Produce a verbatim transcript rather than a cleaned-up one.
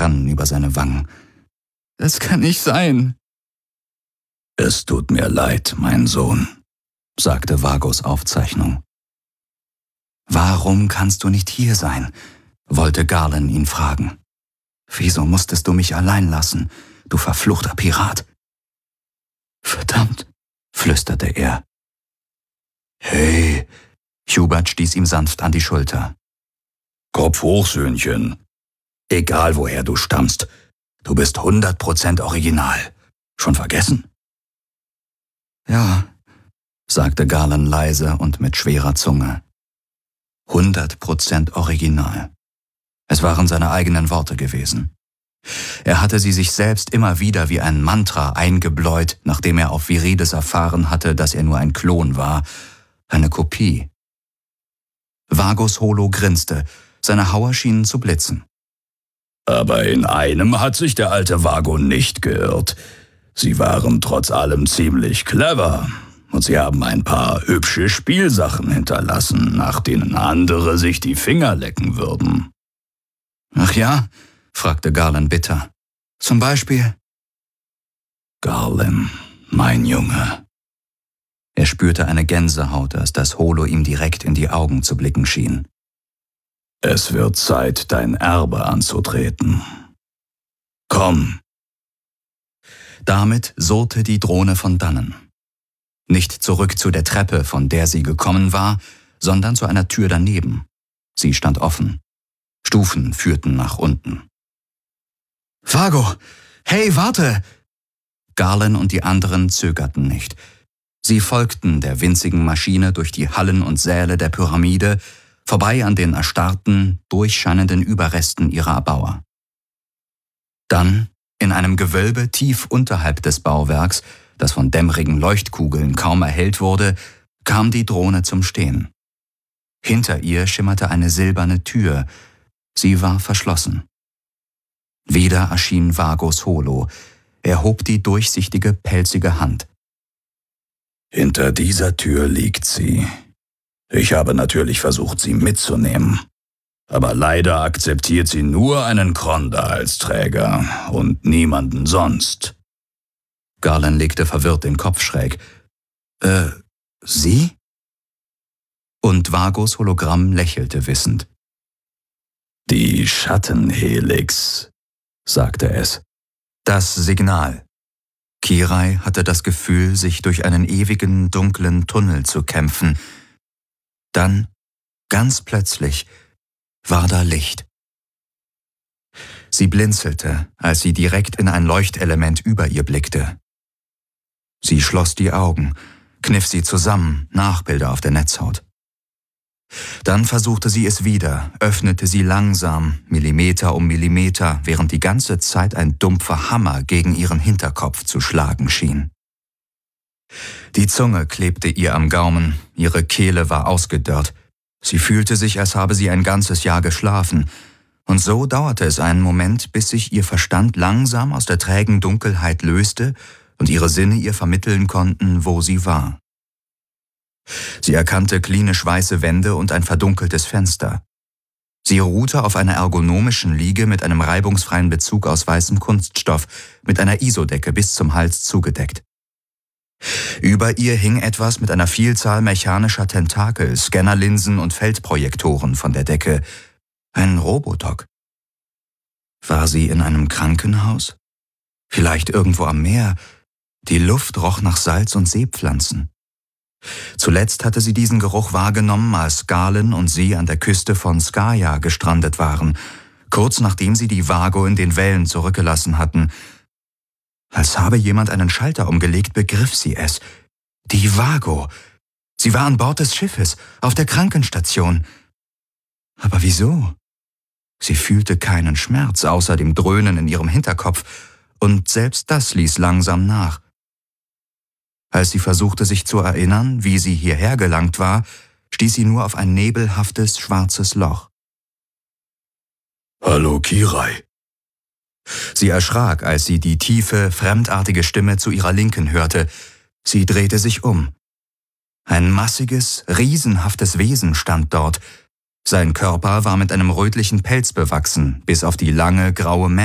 rannen über seine Wangen. »Das kann nicht sein!« »Es tut mir leid, mein Sohn«, sagte Vagos Aufzeichnung. »Warum kannst du nicht hier sein?« wollte Garland ihn fragen. »Wieso musstest du mich allein lassen, du verfluchter Pirat?« »Verdammt«, flüsterte er. »Hey«, Hubert stieß ihm sanft an die Schulter. »Kopf hoch, Söhnchen. Egal woher du stammst, du bist hundert Prozent original. Schon vergessen?« »Ja«, sagte Garland leise und mit schwerer Zunge. Hundert Prozent original. Es waren seine eigenen Worte gewesen. Er hatte sie sich selbst immer wieder wie ein Mantra eingebläut, nachdem er auf Virides erfahren hatte, dass er nur ein Klon war, eine Kopie. Vagos Holo grinste, seine Hauer schienen zu blitzen. »Aber in einem hat sich der alte Vago nicht geirrt. Sie waren trotz allem ziemlich clever. Und sie haben ein paar hübsche Spielsachen hinterlassen, nach denen andere sich die Finger lecken würden.« »Ach ja?«, fragte Garland bitter. »Zum Beispiel?« »Garland, mein Junge.« Er spürte eine Gänsehaut, als das Holo ihm direkt in die Augen zu blicken schien. »Es wird Zeit, dein Erbe anzutreten. Komm!« Damit surrte die Drohne von dannen. Nicht zurück zu der Treppe, von der sie gekommen war, sondern zu einer Tür daneben. Sie stand offen. Stufen führten nach unten. »Vago! Hey, warte!« Garland und die anderen zögerten nicht. Sie folgten der winzigen Maschine durch die Hallen und Säle der Pyramide, vorbei an den erstarrten, durchscheinenden Überresten ihrer Erbauer. Dann, in einem Gewölbe tief unterhalb des Bauwerks, das von dämmerigen Leuchtkugeln kaum erhellt wurde, kam die Drohne zum Stehen. Hinter ihr schimmerte eine silberne Tür. Sie war verschlossen. Wieder erschien Vagos Holo. Er hob die durchsichtige, pelzige Hand. »Hinter dieser Tür liegt sie. Ich habe natürlich versucht, sie mitzunehmen. Aber leider akzeptiert sie nur einen Kronda als Träger und niemanden sonst.« Garland legte verwirrt den Kopf schräg. »Äh, Sie?« Und Vagos Hologramm lächelte wissend. »Die Schattenhelix«, sagte es. Das Signal. Kirai hatte das Gefühl, sich durch einen ewigen, dunklen Tunnel zu kämpfen. Dann, ganz plötzlich, war da Licht. Sie blinzelte, als sie direkt in ein Leuchtelement über ihr blickte. Sie schloss die Augen, kniff sie zusammen, Nachbilder auf der Netzhaut. Dann versuchte sie es wieder, öffnete sie langsam, Millimeter um Millimeter, während die ganze Zeit ein dumpfer Hammer gegen ihren Hinterkopf zu schlagen schien. Die Zunge klebte ihr am Gaumen, ihre Kehle war ausgedörrt. Sie fühlte sich, als habe sie ein ganzes Jahr geschlafen. Und so dauerte es einen Moment, bis sich ihr Verstand langsam aus der trägen Dunkelheit löste und ihre Sinne ihr vermitteln konnten, wo sie war. Sie erkannte klinisch weiße Wände und ein verdunkeltes Fenster. Sie ruhte auf einer ergonomischen Liege mit einem reibungsfreien Bezug aus weißem Kunststoff, mit einer Isodecke bis zum Hals zugedeckt. Über ihr hing etwas mit einer Vielzahl mechanischer Tentakel, Scannerlinsen und Feldprojektoren von der Decke. Ein Robodoc. War sie in einem Krankenhaus? Vielleicht irgendwo am Meer? Die Luft roch nach Salz und Seepflanzen. Zuletzt hatte sie diesen Geruch wahrgenommen, als Galen und sie an der Küste von Skaya gestrandet waren, kurz nachdem sie die Vago in den Wellen zurückgelassen hatten. Als habe jemand einen Schalter umgelegt, begriff sie es. Die Vago. Sie war an Bord des Schiffes, auf der Krankenstation. Aber wieso? Sie fühlte keinen Schmerz, außer dem Dröhnen in ihrem Hinterkopf, und selbst das ließ langsam nach. Als sie versuchte, sich zu erinnern, wie sie hierher gelangt war, stieß sie nur auf ein nebelhaftes, schwarzes Loch. »Hallo, Kirai.« Sie erschrak, als sie die tiefe, fremdartige Stimme zu ihrer Linken hörte. Sie drehte sich um. Ein massiges, riesenhaftes Wesen stand dort. Sein Körper war mit einem rötlichen Pelz bewachsen, bis auf die lange, graue